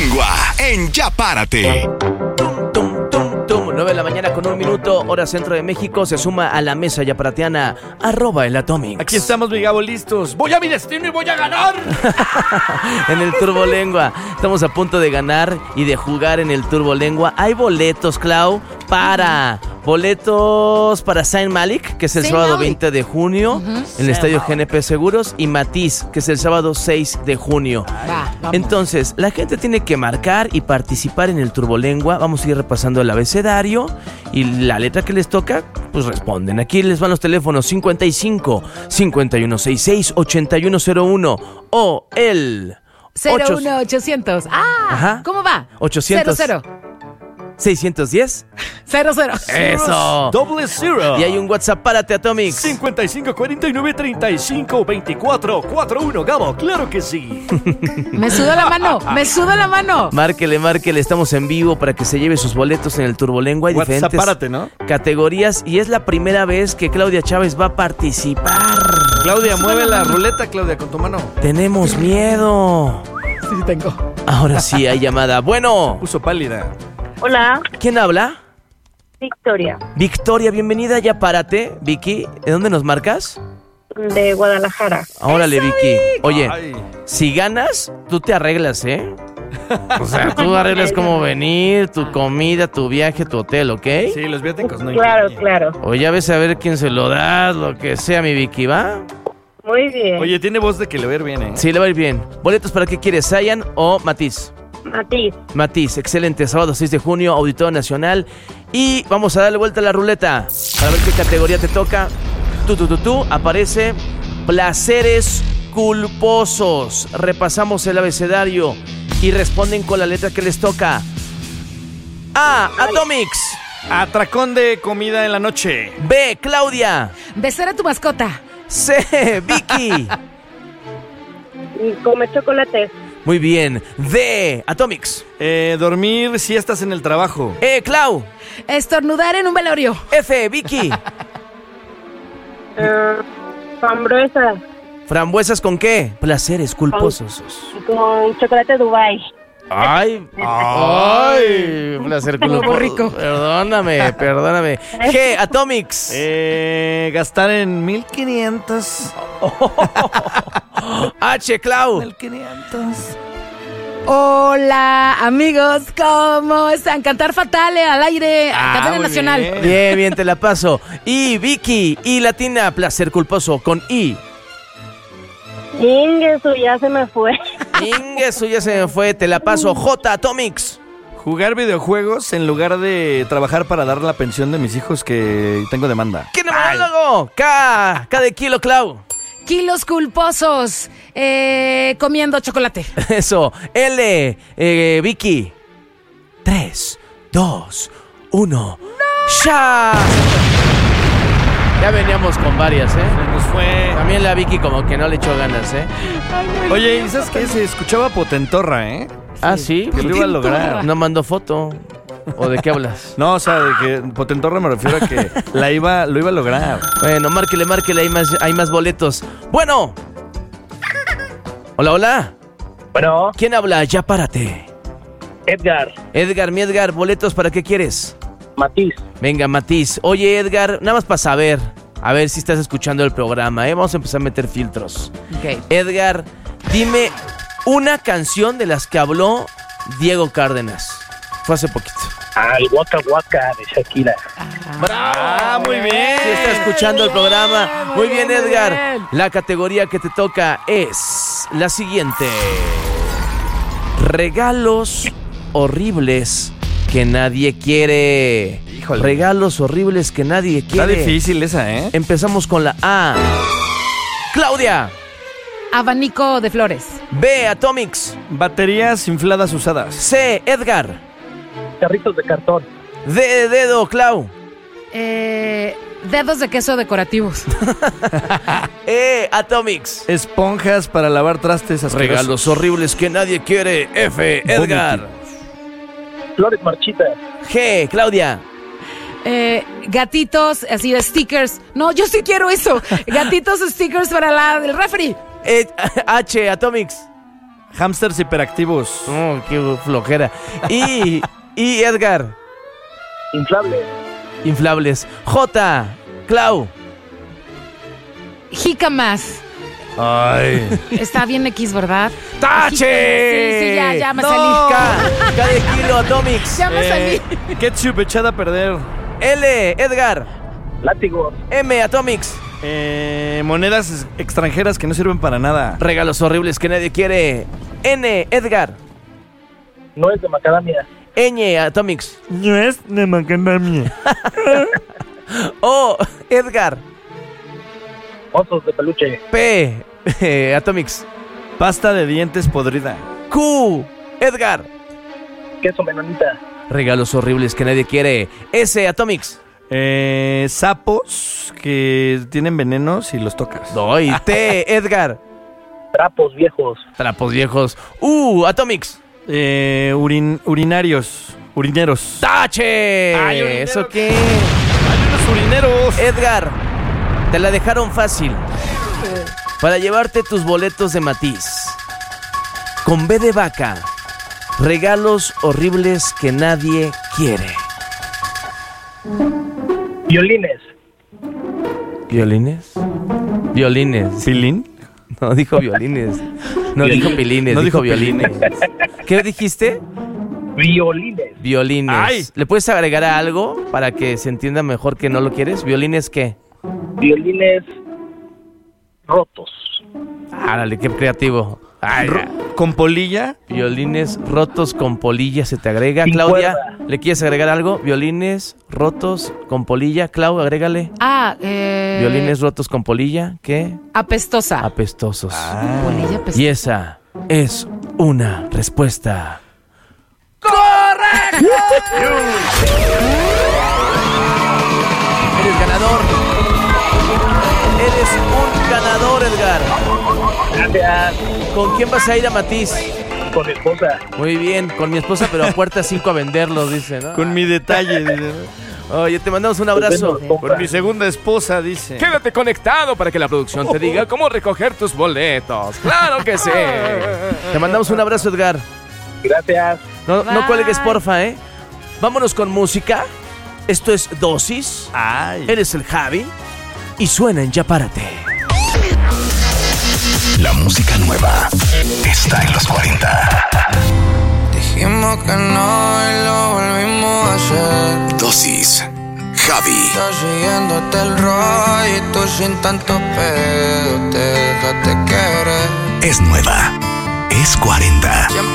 Turbolengua en Ya Párate. 9 de la mañana con 1 minuto, hora centro de México. Se suma a la mesa yaparateana @el Atomics. Aquí estamos, mi Gabo, listos. Voy a mi destino y voy a ganar. En el Turbolengua. Estamos a punto de ganar y de jugar en el Turbolengua. Hay boletos, Clau, para Zayn Malik, que es el sábado 20 de junio, en el Estadio GNP Seguros, y Matiz, que es el sábado 6 de junio. Entonces, la gente tiene que marcar y participar en el Turbolengua. Vamos a ir repasando el abecedario y la letra que les toca, pues responden. Aquí les van los teléfonos 55 5166 8101 o el 01800. Ajá. ¿Cómo va? 800 00 610 00. Eso. Doble cero. Y hay un WhatsApp, párate, Atomics. 55 49 35 24 41. Gabo, claro que sí. Me suda la mano. Márquele, estamos en vivo para que se lleve sus boletos en el Turbolengua. Hay WhatsApp, diferentes párate, ¿no? categorías y es la primera vez que Claudia Chávez va a participar. Claudia, mueve la ruleta, Claudia, con tu mano. Tenemos miedo. Sí, tengo. Ahora sí hay llamada. Bueno, Puso pálida. Hola, ¿quién habla? Victoria, Victoria, bienvenida, ya párate. Vicky, ¿de dónde nos marcas? de Guadalajara. Órale, Vicky. Oye, Ay. si ganas, tú te arreglas, ¿eh? O sea, tú arreglas cómo venir, tu comida, tu viaje, tu hotel, ¿ok? Sí, los viáticos no. Claro, claro. O ya ves a ver quién se lo das, lo que sea, mi Vicky, ¿va? Muy bien. Oye, tiene voz de que le va a ir bien, ¿eh? Sí, le va a ir bien. ¿Boletos para qué quieres, Zayn o Matiz? Matiz, Matiz, excelente. Sábado 6 de junio, Auditorio Nacional. Y vamos a darle vuelta a la ruleta para ver qué categoría te toca. Aparece placeres culposos. Repasamos el abecedario y responden con la letra que les toca. A, Atomics. Atracón de comida en la noche. B, Claudia. Besar a tu mascota. C, Vicky. y come chocolate. Muy bien. D, Atomics. Dormir siestas en el trabajo. E, Clau. Estornudar en un velorio. F, Vicky. Frambuesa ¿Frambuesas con qué? Placeres culposos. con chocolate Dubai. Ay, placer culposo. Muy rico. Perdóname. G, Atomics. Gastar en 1500. H, Clau. 1500. Hola, amigos, ¿cómo están? Cantar fatal al aire, cadena muy nacional. bien. Bien, te la paso. Y Vicky, y latina, placer culposo con I. Ingesu, ya se me fue. Ingesu, ya se me fue, te la paso. J, Atomics. Jugar videojuegos en lugar de trabajar para dar la pensión de mis hijos que tengo demanda. ¿Qué numerólogo? K de kilo, Clau. Kilos culposos, comiendo chocolate. Eso. L, Vicky. 3, 2, 1. ¡Ya! Ya veníamos con varias, ¿eh? Se nos fue. También la Vicky como que no le echó ganas, ¿eh? Oye, ¿y sabes qué? Se escuchaba potentorra, ¿eh? Ah, ¿sí? Que lo iba a lograr. No mandó foto. ¿O de qué hablas? No, o sea, de que potentorra me refiero a que lo iba a lograr. Bueno, márquele, hay más boletos. Bueno. Hola. Bueno, ¿Quién habla? Ya párate. Edgar, Mi Edgar, ¿boletos para qué quieres? Matiz, Venga, Matiz. Oye, Edgar, nada más para saber. A ver si estás escuchando el programa, ¿eh? Vamos a empezar a meter filtros. Ok. Edgar, dime una canción de las que habló Diego Cárdenas. Fue hace poquito. al Waka Waka de Shakira. ¡Bravo! Muy bien. Sí está escuchando el programa. Muy bien, Edgar. La categoría que te toca es la siguiente. Regalos horribles que nadie quiere. Híjole. Regalos horribles que nadie quiere. Está difícil esa, ¿eh? Empezamos con la A. Claudia. Abanico de flores. B. Atomics. Baterías infladas usadas. C. Edgar. Carritos de cartón. D de dedo, Clau. Dedos de queso decorativos. E. Atomics. Esponjas para lavar trastes asquerosos. Regalos horribles que nadie quiere. F. Edgar. Flores marchitas. G. Claudia. Gatitos, así de stickers. No, yo sí quiero eso. Gatitos stickers para el refri. H. Atomics. Hámsters hiperactivos. Oh, qué flojera. Y Edgar, Inflable. inflables. J, Clau. Jícamas. Ay. Está bien X, ¿verdad? ¡Tache! Sí, ya me No. salí. K de kilo, Atomics. Ya me salí. Ketchup echada a perder. L, Edgar. Látigos. M, Atomics. Monedas extranjeras que no sirven para nada. Regalos horribles que nadie quiere. N, Edgar. Nuez de macadamia. Ñ, Atomics. No es de macadamia. O, Edgar. Osos de peluche. P, Atomics. Pasta de dientes podrida. Q, Edgar. Queso menonita. Regalos horribles que nadie quiere. S, Atomics. Sapos que tienen venenos y los tocas. Doy. T, Edgar. Trapos viejos. Trapos viejos. Atomics. Urinarios. Urineros. ¡Tache! Ay, urinero. ¿Eso qué? ¡Hay unos urineros! Edgar, te la dejaron fácil. Para llevarte tus boletos de Matiz. Con B de vaca. Regalos horribles que nadie quiere. Violines. ¿Violines? Violines. ¿Pilín? No, dijo violines. No dijo pilines, No dijo dijo violines. ¿Qué dijiste? Violines. Violines. ¡Ay! ¿Le puedes agregar algo para que se entienda mejor que no lo quieres? ¿Violines qué? Violines rotos. Árale, qué creativo. Ay, ¿Con polilla? violines rotos con polilla se te agrega. Sin Claudia, cuerda. ¿le quieres agregar algo? Violines rotos con polilla. Clau, agrégale. Violines rotos con polilla. ¿Qué? Apestosa. Apestosos. Polilla apestosa. Y esa es una respuesta. Eres ganador. Eres un ganador, Edgar. Gracias. ¿Con quién vas a ir a Matiz? Con mi esposa. Muy bien, con mi esposa, pero a puerta 5 a venderlos, dice, ¿no? Con mi detalle. dice. Oye, te mandamos un abrazo. Con mi segunda esposa, dice. Quédate conectado para que la producción te diga cómo recoger tus boletos. ¡Claro que sí! Te mandamos un abrazo, Edgar. Gracias. No Bye. cuelgues, porfa, ¿eh? Vámonos con música. Esto es Dosis. Ay. Eres el Javi. Y suena en Ya Párate. La música nueva está en los 40. Dijimos que no y lo volvimos a hacer. Dosis. Javi. Estás siguiéndote el rollo y tú sin tanto pedo te dejaste querer. Es nueva. Es 40.